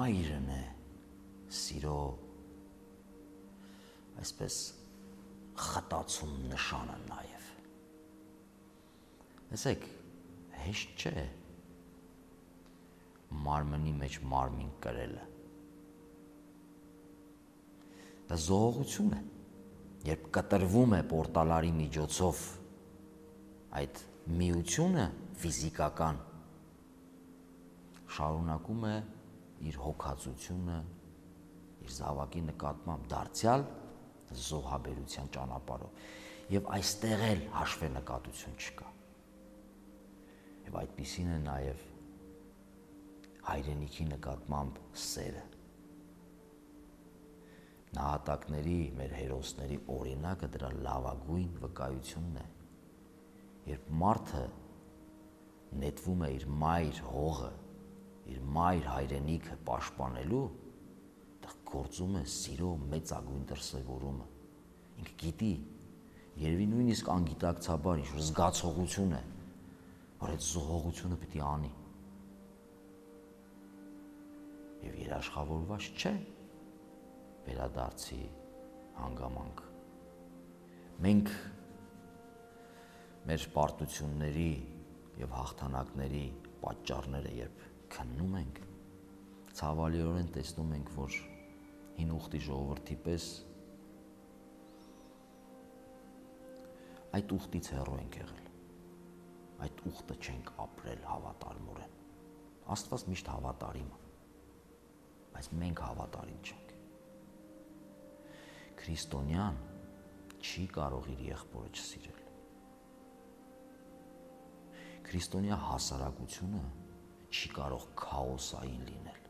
մայրն է սիրո այսպես խտացում նշանը նաև։ Տեսեք, հեշտ չէ մարմնի մեջ մարմին կրելը։ Դա զողողություն է, երբ կտրվում է պորտալարի միջոցով այդ միությունը ֆիզիկական, շարունակում է իր հոգացությունը, իր զավակի նկատմամբ դարձյալ զոհաբերության ճանապարհով, եւ այստեղ էլ հաշվենկատություն չկա։ Եվ այդպիսին է նաև հայրենիքի նկատմամբ սերը։ Նահատակների, մեր հերոսների օրինակը դրա լավագույն վկայությունն է, երբ մարդը նետվում է իր մայր հողը, իր մայր հայրենիքը պաշտպանելու, դա գործում է սիրո մեծագույն դրսևորումը։ Ինքը գիտի, երևի նույնիսկ անգիտակցաբար ինչ-որ զգացողություն է, որ այդ զոհողությունը պիտի անի։ Եվ երաշխավորված չէ վերադարձի հանգամանք։ Մենք մեր պարտությունների եւ հաղթանակների պատճառները երբ քննում ենք, ցավալիորեն տեսնում ենք, որ հին ուխտի ժողովրդի պես այդ ուխտից հեռու ենք եղել, այդ ուխտը չենք ապրել հավատարմորեն։ Աստված միշտ հավատարիմ է, բայց մենք հավատարիմ չենք։ Քրիստոնյան չի կարող իր եղբորը չսիրել։ Քրիստոնյա հասարակությունը չի կարող քաոսային լինել։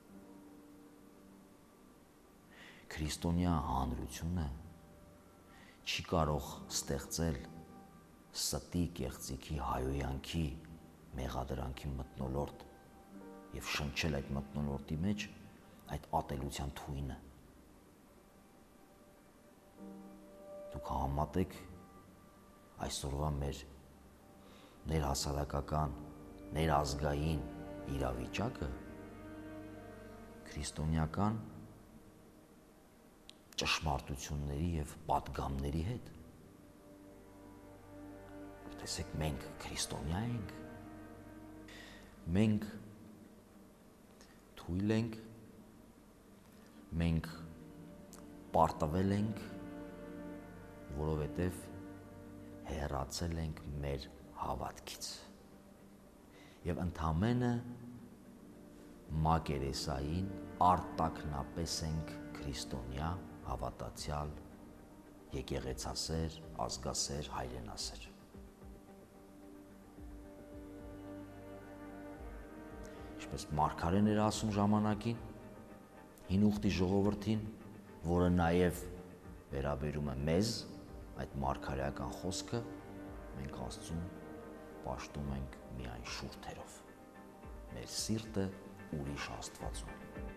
Քրիստոնյա հանրությունը չի կարող ստեղծել ստի, կեղծիքի, հայոյանքի, մեղադրանքի մթնոլորտ եւ շնչել այդ մթնոլորտի մեջ այդ ատելության թույնը։ Դուք համատեք այսօրվա մեր ներհասարակական, ներազգային իրավիճակը քրիստոնեական ճշմարտությունների եւ պատգամների հետ։ Տեսեք, մենք քրիստոնյա ենք, մենք թույլ ենք, մենք պարտվել ենք, որովհետև հեռացել ենք մեր հավատքից եւ ընդամենը մակերեսային արտակնապես ենք քրիստոնյա, հավատացյալ, եկեղեցասեր, ազգասեր, հայրենասեր։ Ինչպես Մարգարեն էր ասում ժամանակին, հին ուխտի ժողովրդին, որը նաեւ վերաբերում է մեզ, այդ մարգարեական խոսքը մենք Աստծուն պաշտում ենք միայն շուրթերով։ Մեր սիրտը ուրիշ Աստված ունի։